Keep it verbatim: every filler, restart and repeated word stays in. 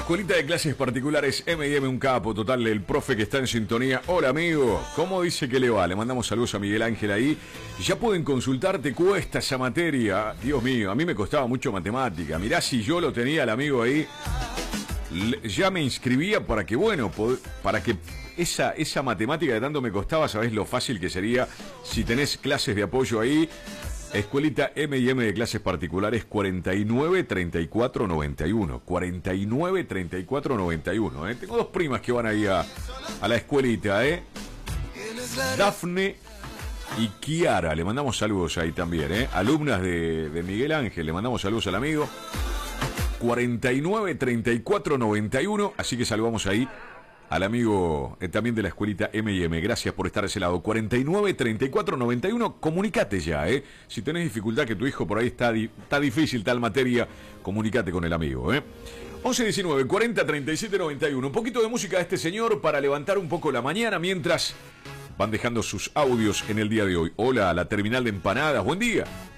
Escuelita de Clases Particulares eme y eme, un capo total, el profe que está en sintonía. Hola amigo, ¿cómo dice que le va? Le mandamos saludos a Miguel Ángel ahí. Ya pueden consultar, te cuesta esa materia. Dios mío, a mí me costaba mucho matemática. Mirá, si yo lo tenía el amigo ahí, ya me inscribía para que, bueno, para que esa, esa matemática que tanto me costaba, sabés lo fácil que sería si tenés clases de apoyo ahí. Escuelita eme y eme de Clases Particulares, cuarenta y nueve, treinta y cuatro, noventa y uno. cuarenta y nueve, treinta y cuatro, noventa y uno. ¿eh? Tengo dos primas que van ahí a, a la escuelita, ¿eh? Dafne y Kiara, le mandamos saludos ahí también, ¿eh? Alumnas de, de Miguel Ángel, le mandamos saludos al amigo. cuarenta y nueve, treinta y cuatro, noventa y uno. Así que saludamos ahí al amigo eh, también de la escuelita eme y eme. Gracias por estar a ese lado. cuarenta y nueve, treinta y cuatro, noventa y uno. Comunicate ya, ¿eh? Si tenés dificultad, que tu hijo por ahí está, di está difícil tal materia, comunicate con el amigo, ¿eh? once, diecinueve, cuarenta, treinta y siete, noventa y uno. Un poquito de música de este señor para levantar un poco la mañana mientras van dejando sus audios en el día de hoy. Hola, a la terminal de empanadas. Buen día.